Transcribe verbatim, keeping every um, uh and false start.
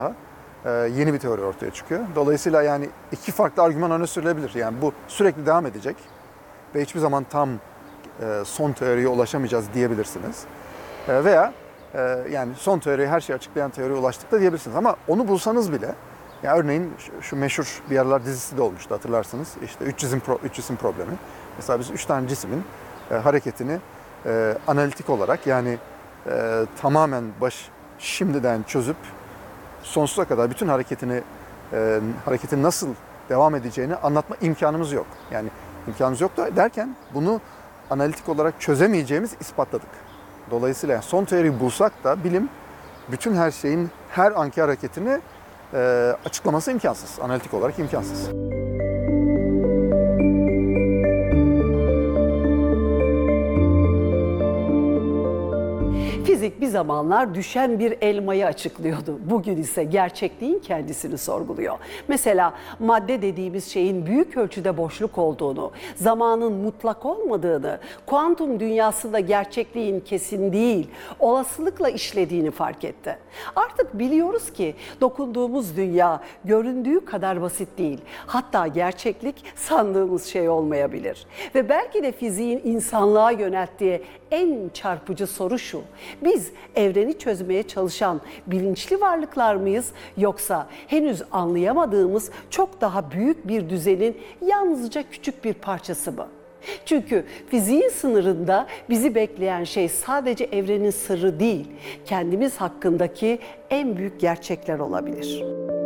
e, yeni bir teori ortaya çıkıyor. Dolayısıyla yani iki farklı argüman öne sürülebilir. Yani bu sürekli devam edecek ve hiçbir zaman tam e, son teoriye ulaşamayacağız diyebilirsiniz. E, veya e, yani son teoriyi, her şeyi açıklayan teoriye ulaştık da diyebilirsiniz. Ama onu bulsanız bile, yani örneğin şu, şu meşhur bir aralar dizisi de olmuştu, hatırlarsınız. İşte üç cisim, pro, üç cisim problemi. Mesela biz üç tane cismin e, hareketini e, analitik olarak, yani e, tamamen baş şimdiden çözüp sonsuza kadar bütün hareketini e, hareketin nasıl devam edeceğini anlatma imkanımız yok. Yani imkanımız yok da derken bunu analitik olarak çözemeyeceğimiz ispatladık. Dolayısıyla yani son teoriyi bulsak da bilim bütün her şeyin her anki hareketini e, açıklaması imkansız. Analitik olarak imkansız. Fizik bir zamanlar düşen bir elmayı açıklıyordu. Bugün ise gerçekliğin kendisini sorguluyor. Mesela madde dediğimiz şeyin büyük ölçüde boşluk olduğunu, zamanın mutlak olmadığını, kuantum dünyasında gerçekliğin kesin değil, olasılıkla işlediğini fark etti. Artık biliyoruz ki dokunduğumuz dünya göründüğü kadar basit değil. Hatta gerçeklik sandığımız şey olmayabilir. Ve belki de fiziğin insanlığa yönelttiği en çarpıcı soru şu: biz evreni çözmeye çalışan bilinçli varlıklar mıyız, yoksa henüz anlayamadığımız çok daha büyük bir düzenin yalnızca küçük bir parçası mı? Çünkü fiziğin sınırında bizi bekleyen şey sadece evrenin sırrı değil, kendimiz hakkındaki en büyük gerçekler olabilir.